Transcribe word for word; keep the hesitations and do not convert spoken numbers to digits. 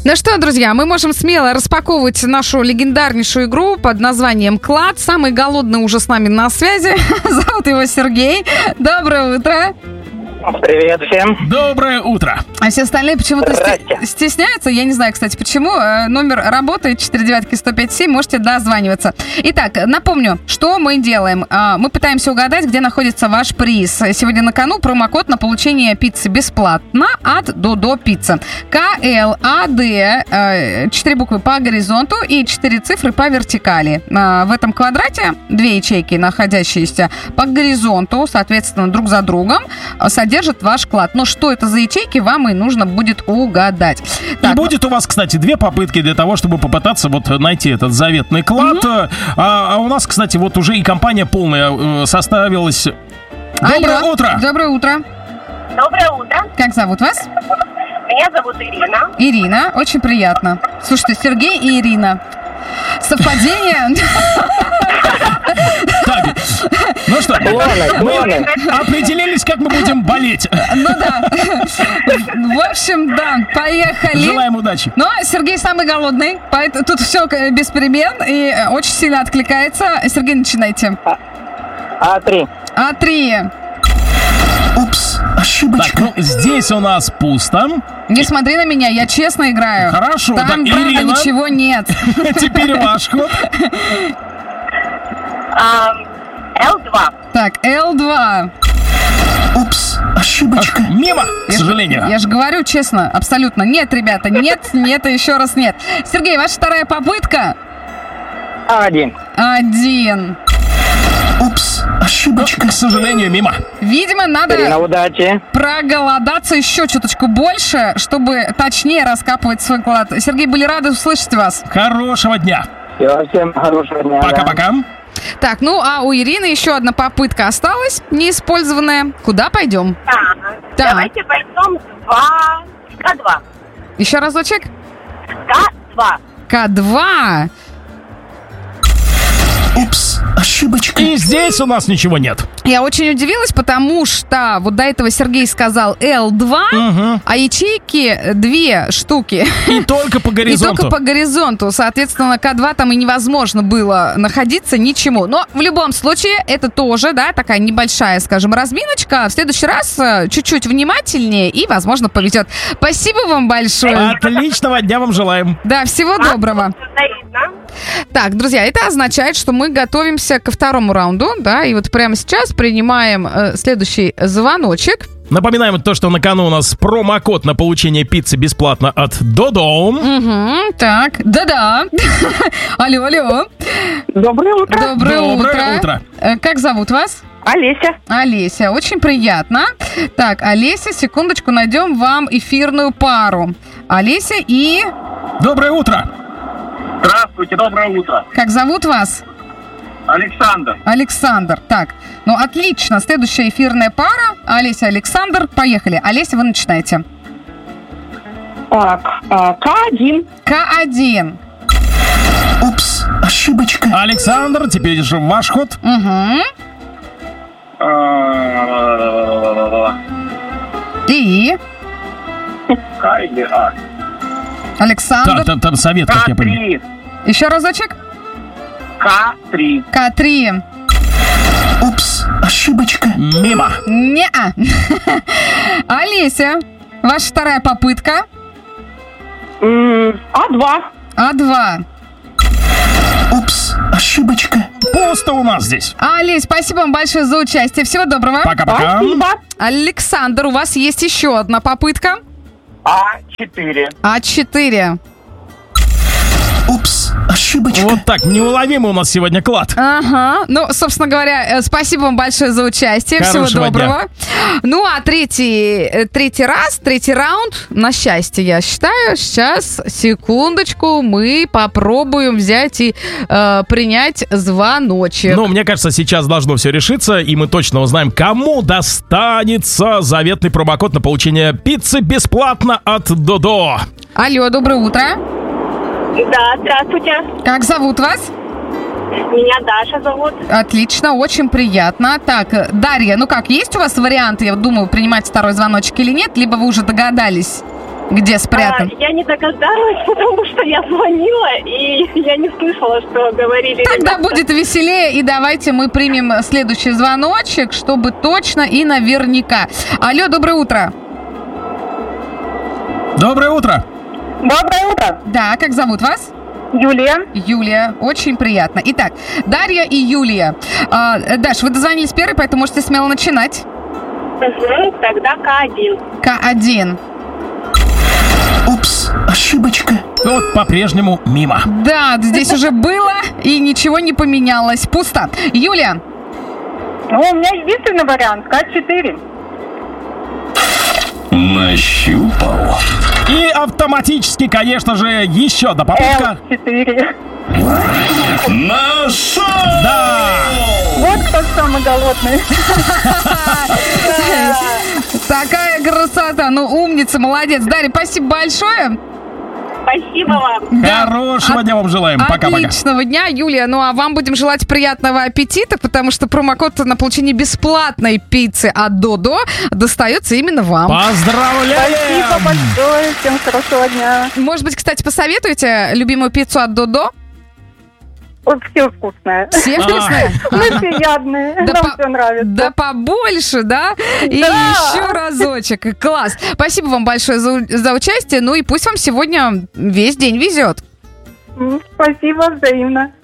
Ну что, друзья, мы можем смело распаковывать нашу легендарнейшую игру под названием «Клад». Самый голодный уже с нами на связи. Зовут его Сергей. Доброе утро. Привет всем. Доброе утро. А все остальные почему-то сте- стесняются. Я не знаю, кстати, почему. Номер работает четыре девятки сто пять семь. Можете дозваниваться. Итак, напомню, что мы делаем. Мы пытаемся угадать, где находится ваш приз. Сегодня на кону промокод на получение пиццы бесплатно от Додо Пицца. К Л А Д, четыре буквы по горизонту и четыре цифры по вертикали. В этом квадрате две ячейки, находящиеся по горизонту, соответственно, друг за другом, содержит ваш клад. Но что это за ячейки, вам и нужно будет угадать. Так. И будет у вас, кстати, две попытки для того, чтобы попытаться вот найти этот заветный клад. Угу. А, а у нас, кстати, вот уже и компания полная составилась. Доброе Алло. утро. Доброе утро. Доброе утро. Как зовут вас? Меня зовут Ирина. Ирина, очень приятно. Слушайте, Сергей и Ирина. Совпадение? Так, ну что, мы определились, как мы будем болеть. Ну да. В общем, да, поехали. Желаем удачи. Но Сергей самый голодный, поэтому тут все без перемен и очень сильно откликается. Сергей, начинайте. А три. А три. Упс, ошибочка. Так, ну здесь у нас пусто. Не смотри на меня, я честно играю. Хорошо, там, так, правда, Ирина, ничего нет. Теперь ваш ход. Л два. Так, Л два. Упс, ошибочка. Мимо, к сожалению. Я же говорю честно, абсолютно нет, ребята, нет, нет и еще раз нет. Сергей, ваша вторая попытка? Один. Один. Упс, ошибочка. К сожалению, мимо. Видимо, надо Ирина, удачи. проголодаться еще чуточку больше, чтобы точнее раскапывать свой клад. Сергей, были рады услышать вас. Хорошего дня. Все, всем хорошего дня. Пока-пока. Так, ну а у Ирины еще одна попытка осталась, неиспользованная. Куда пойдем? Да. Так. Давайте пойдем два. К два. Еще разочек. К два. К два. Упс, ошибочка. И здесь у нас ничего нет. Я очень удивилась, потому что вот до этого Сергей сказал Л два, угу. А ячейки две штуки. И только по горизонту. И только по горизонту. Соответственно, К два там и невозможно было находиться ничему. Но в любом случае, это тоже, да, такая небольшая, скажем, разминочка. В следующий раз чуть-чуть внимательнее и, возможно, повезет. Спасибо вам большое. Отличного дня вам желаем. Да, всего доброго. Так, друзья, это означает, что мы готовимся ко второму раунду, да, и вот прямо сейчас принимаем э, следующий звоночек. Напоминаем то, что на кону у нас промокод на получение пиццы бесплатно от Додо. Угу, так, да-да. Алло, алло. Доброе утро. Доброе, Доброе утро. утро. Как зовут вас? Олеся. Олеся, очень приятно. Так, Олеся, секундочку, найдем вам эфирную пару. Олеся и... Доброе утро. Здравствуйте, доброе утро. Как зовут вас? Александр. Александр. Так, ну отлично. Следующая эфирная пара. Олеся, Александр. Поехали. Олеся, вы начинаете. Так, К один. К один. Упс, ошибочка. Александр, теперь же ваш ход. Угу. И? К или А? Александр. Да, там, там совет, как я понимаю. Еще разочек. К три. К три. Упс, ошибочка. Мимо. Не-а. Олеся, ваша вторая попытка. А два. А два. Упс, ошибочка. Пусто у нас здесь. Олесь, спасибо вам большое за участие. Всего доброго. Пока-пока. Спасибо. Александр, у вас есть еще одна попытка. А четыре. А четыре. Упс, ошибочка. Вот так, неуловимый у нас сегодня клад. Ага. Ну, собственно говоря, спасибо вам большое за участие. Хорошего Всего доброго. дня. Ну, а третий, третий раз, третий раунд, на счастье, я считаю. Сейчас, секундочку, мы попробуем взять и э, принять звоночек. Ну, мне кажется, сейчас должно все решиться, и мы точно узнаем, кому достанется заветный промокод на получение пиццы бесплатно от Додо. Алло, доброе утро. Да, здравствуйте. Как зовут вас? Меня Даша зовут. Отлично, очень приятно. Так, Дарья, ну как, есть у вас варианты, я думаю, принимать второй звоночек или нет, либо вы уже догадались? Где спрятан? А, я не догадалась, потому что я звонила, и я не слышала, что говорили. Тогда ребята. будет веселее, и давайте мы примем следующий звоночек, чтобы точно и наверняка. Алло, доброе утро. Доброе утро. Доброе утро. Да, как зовут вас? Юлия. Юлия, очень приятно. Итак, Дарья и Юлия. А, Даш, вы дозвонились первой, поэтому можете смело начинать. Угу, тогда К один. К один. Упс, ошибочка. Вот по-прежнему мимо. Да, здесь уже было, и ничего не поменялось. Пусто. Юлия. Ну, у меня единственный вариант. К четыре. Нащупал. И автоматически, конечно же, еще одна попытка. Л четыре. Нашел! Да! Вот кто самый голодный. Такая красота. Ну, умница, молодец. Дарья, спасибо большое. Спасибо вам. Хорошего От- дня вам желаем. Пока-пока. Отличного дня, Юлия. Ну, а вам будем желать приятного аппетита, потому что промокод на получение бесплатной пиццы от Додо достается именно вам. Поздравляем! Спасибо большое. Всем хорошего дня. Может быть, кстати, посоветуете любимую пиццу от Додо? Вот все вкусное. Все А. вкусные? Мы все ядные. Да Нам по- все нравится. Да побольше, да? И Да. еще разочек. Класс. Спасибо вам большое за, у- за участие. Ну и пусть вам сегодня весь день везет. М, Спасибо, взаимно.